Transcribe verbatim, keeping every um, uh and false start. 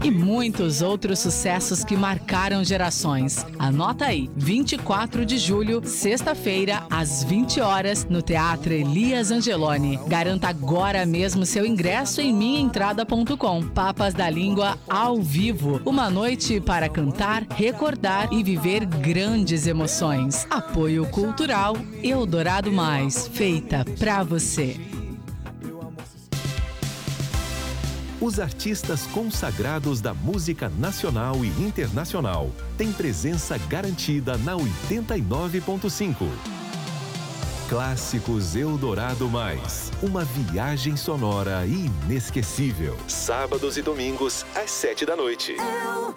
e muitos outros sucessos que marcaram gerações. Anota aí, vinte e quatro de julho, sexta-feira, às vinte horas, no Teatro Elias Angeloni. Garanta agora mesmo seu ingresso em minha entrada ponto com. Papas da Língua ao vivo. Uma noite para cantar, recordar e viver grandes emoções. Apoio Cultural Eldorado Mais, feita pra você. Os artistas consagrados da música nacional e internacional têm presença garantida na oitenta e nove ponto cinco. Clássicos Eldorado Mais, uma viagem sonora inesquecível. Sábados e domingos, às sete da noite.